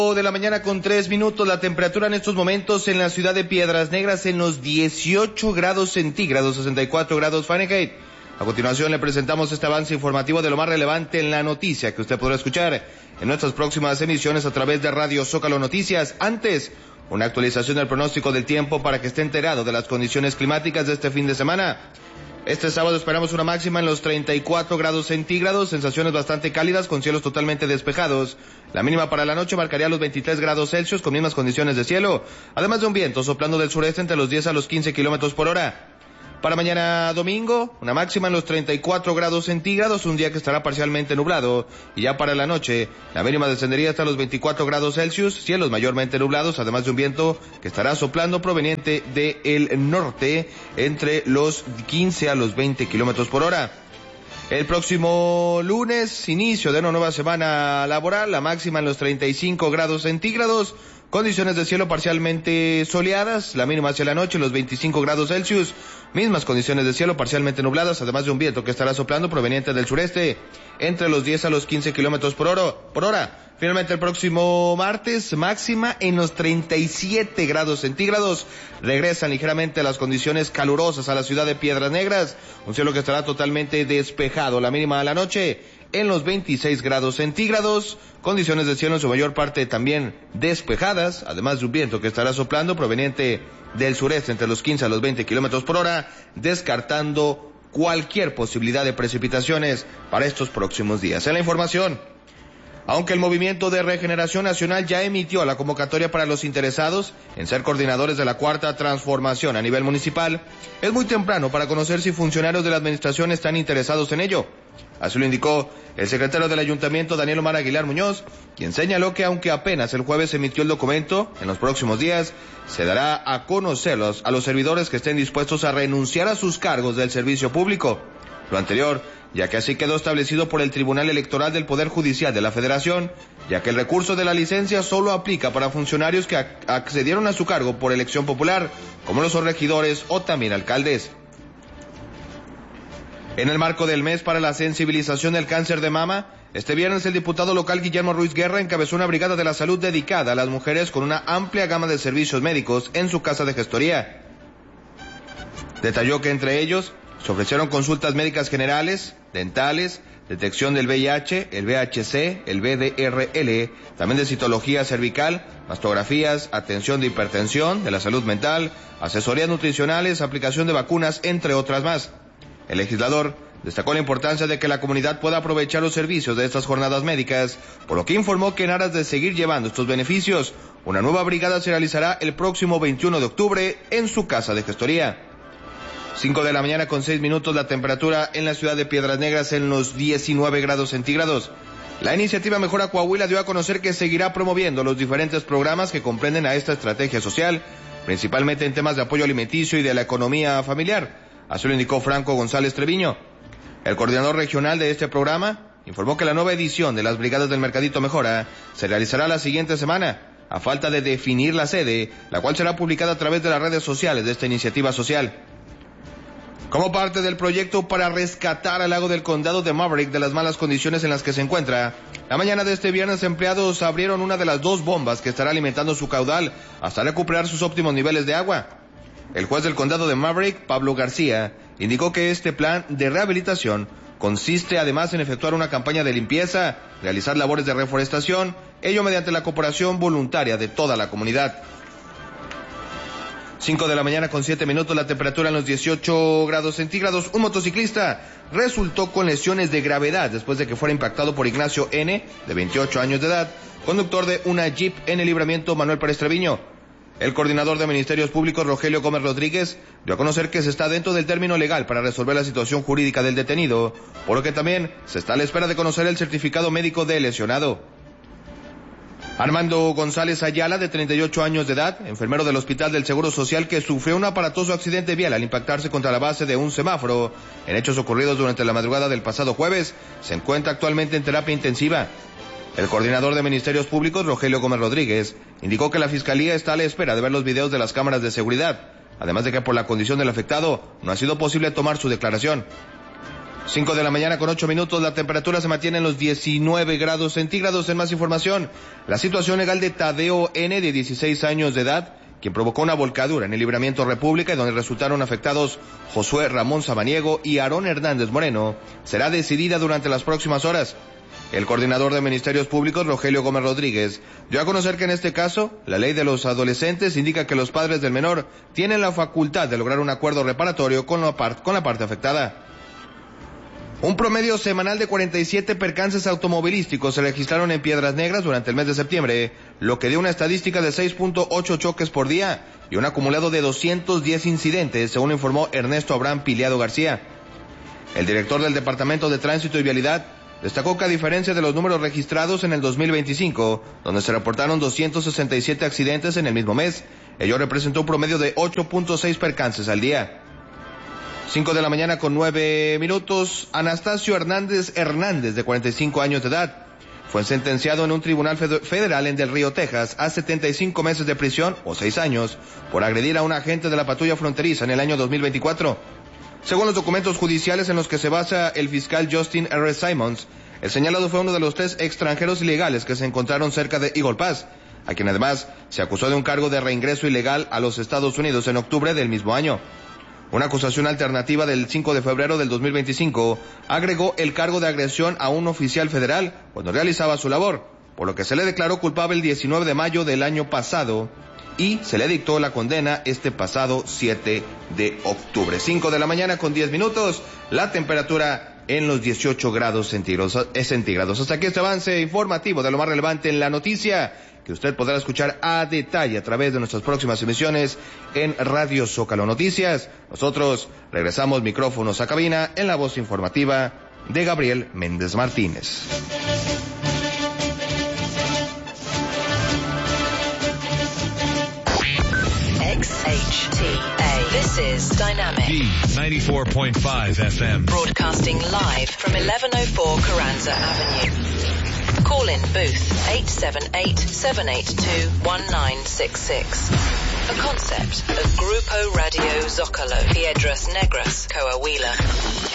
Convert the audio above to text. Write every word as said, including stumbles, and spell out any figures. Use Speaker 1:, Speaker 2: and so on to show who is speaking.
Speaker 1: De la mañana con tres minutos, la temperatura en estos momentos en la ciudad de Piedras Negras en los dieciocho grados centígrados, sesenta y cuatro grados Fahrenheit. A continuación le presentamos este avance informativo de lo más relevante en la noticia que usted podrá escuchar en nuestras próximas emisiones a través de Radio Zócalo Noticias. Antes, una actualización del pronóstico del tiempo para que esté enterado de las condiciones climáticas de este fin de semana. Este sábado esperamos una máxima en los treinta y cuatro grados centígrados, sensaciones bastante cálidas con cielos totalmente despejados. La mínima para la noche marcaría los veintitrés grados Celsius con mismas condiciones de cielo, además de un viento soplando del sureste entre los diez a los quince kilómetros por hora. Para mañana domingo, una máxima en los treinta y cuatro grados centígrados, un día que estará parcialmente nublado, y ya para la noche, la mínima descendería hasta los veinticuatro grados Celsius, cielos mayormente nublados, además de un viento que estará soplando proveniente del norte entre los quince a los veinte kilómetros por hora. El próximo lunes, inicio de una nueva semana laboral, la máxima en los treinta y cinco grados centígrados, condiciones de cielo parcialmente soleadas, la mínima hacia la noche los veinticinco grados Celsius, mismas condiciones de cielo parcialmente nubladas, además de un viento que estará soplando proveniente del sureste entre los diez a los quince kilómetros por hora. Finalmente el próximo martes, máxima en los treinta y siete grados centígrados, regresan ligeramente las condiciones calurosas a la ciudad de Piedras Negras, un cielo que estará totalmente despejado, la mínima a la noche en los veintiséis grados centígrados, condiciones de cielo en su mayor parte también despejadas, además de un viento que estará soplando proveniente del sureste entre los quince a los veinte kilómetros por hora, descartando cualquier posibilidad de precipitaciones para estos próximos días. En la información, aunque el Movimiento de Regeneración Nacional ya emitió la convocatoria para los interesados en ser coordinadores de la Cuarta Transformación a nivel municipal, es muy temprano para conocer si funcionarios de la administración están interesados en ello. Así lo indicó el secretario del Ayuntamiento, Daniel Omar Aguilar Muñoz, quien señaló que aunque apenas el jueves se emitió el documento, en los próximos días se dará a conocer los, a los servidores que estén dispuestos a renunciar a sus cargos del servicio público. Lo anterior, ya que así quedó establecido por el Tribunal Electoral del Poder Judicial de la Federación, ya que el recurso de la licencia solo aplica para funcionarios que ac- accedieron a su cargo por elección popular, como los regidores o también alcaldes. En el marco del mes para la sensibilización del cáncer de mama, este viernes el diputado local Guillermo Ruiz Guerra encabezó una brigada de la salud dedicada a las mujeres con una amplia gama de servicios médicos en su casa de gestoría. Detalló que entre ellos se ofrecieron consultas médicas generales, dentales, detección del V I H, el V H C, el V D R L, también de citología cervical, mastografías, atención de hipertensión, de la salud mental, asesorías nutricionales, aplicación de vacunas, entre otras más. El legislador destacó la importancia de que la comunidad pueda aprovechar los servicios de estas jornadas médicas, por lo que informó que en aras de seguir llevando estos beneficios, una nueva brigada se realizará el próximo veintiuno de octubre en su casa de gestoría. cinco de la mañana con seis minutos, la temperatura en la ciudad de Piedras Negras en los diecinueve grados centígrados. La iniciativa Mejora Coahuila dio a conocer que seguirá promoviendo los diferentes programas que comprenden a esta estrategia social, principalmente en temas de apoyo alimenticio y de la economía familiar. Así lo indicó Franco González Treviño. El coordinador regional de este programa informó que la nueva edición de las Brigadas del Mercadito Mejora se realizará la siguiente semana, a falta de definir la sede, la cual será publicada a través de las redes sociales de esta iniciativa social. Como parte del proyecto para rescatar al lago del condado de Maverick de las malas condiciones en las que se encuentra, la mañana de este viernes empleados abrieron una de las dos bombas que estará alimentando su caudal hasta recuperar sus óptimos niveles de agua. El juez del condado de Maverick, Pablo García, indicó que este plan de rehabilitación consiste además en efectuar una campaña de limpieza, realizar labores de reforestación, ello mediante la cooperación voluntaria de toda la comunidad. cinco de la mañana con siete minutos, la temperatura en los dieciocho grados centígrados. Un motociclista resultó con lesiones de gravedad después de que fuera impactado por Ignacio N., de veintiocho años de edad, conductor de una Jeep en el libramiento Manuel Pérez Treviño. El coordinador de Ministerios Públicos, Rogelio Gómez Rodríguez, dio a conocer que se está dentro del término legal para resolver la situación jurídica del detenido, por lo que también se está a la espera de conocer el certificado médico del lesionado. Armando González Ayala, de treinta y ocho años de edad, enfermero del Hospital del Seguro Social, que sufrió un aparatoso accidente vial al impactarse contra la base de un semáforo, en hechos ocurridos durante la madrugada del pasado jueves, se encuentra actualmente en terapia intensiva. El coordinador de Ministerios Públicos, Rogelio Gómez Rodríguez, indicó que la Fiscalía está a la espera de ver los videos de las cámaras de seguridad, además de que por la condición del afectado no ha sido posible tomar su declaración. cinco de la mañana con ocho minutos, la temperatura se mantiene en los diecinueve grados centígrados. En más información, la situación legal de Tadeo N., de dieciséis años de edad, quien provocó una volcadura en el Libramiento República y donde resultaron afectados Josué Ramón Samaniego y Aarón Hernández Moreno, será decidida durante las próximas horas. El coordinador de Ministerios Públicos, Rogelio Gómez Rodríguez, dio a conocer que en este caso, la ley de los adolescentes indica que los padres del menor tienen la facultad de lograr un acuerdo reparatorio con la, part- con la parte afectada. Un promedio semanal de cuarenta y siete percances automovilísticos se registraron en Piedras Negras durante el mes de septiembre, lo que dio una estadística de seis punto ocho choques por día y un acumulado de doscientos diez incidentes, según informó Ernesto Abraham Piliado García. El director del Departamento de Tránsito y Vialidad destacó que, a diferencia de los números registrados en el dos mil veinticinco, donde se reportaron doscientos sesenta y siete accidentes en el mismo mes, ello representó un promedio de ocho punto seis percances al día. cinco de la mañana con nueve minutos, Anastasio Hernández Hernández, de cuarenta y cinco años de edad, fue sentenciado en un tribunal federal en Del Río, Texas, a setenta y cinco meses de prisión, o seis años, por agredir a un agente de la patrulla fronteriza en el año dos mil veinticuatro. Según los documentos judiciales en los que se basa el fiscal Justin R. Simons, el señalado fue uno de los tres extranjeros ilegales que se encontraron cerca de Eagle Pass, a quien además se acusó de un cargo de reingreso ilegal a los Estados Unidos en octubre del mismo año. Una acusación alternativa del cinco de febrero del dos mil veinticinco agregó el cargo de agresión a un oficial federal cuando realizaba su labor, por lo que se le declaró culpable el diecinueve de mayo del año pasado y se le dictó la condena este pasado siete de octubre. cinco de la mañana con diez minutos, la temperatura en los dieciocho grados centígrados. Hasta aquí este avance informativo de lo más relevante en la noticia, que usted podrá escuchar a detalle a través de nuestras próximas emisiones en Radio Zócalo Noticias. Nosotros regresamos micrófonos a cabina en la voz informativa de Gabriel Méndez Martínez.
Speaker 2: X H T A. This is Dynamic.
Speaker 3: D ninety-four point five F M.
Speaker 2: Broadcasting live from eleven oh four Carranza Avenue. Call in booth eight seven eight, seven eight two, one nine six six. A concept of Grupo Radio Zócalo, Piedras Negras, Coahuila.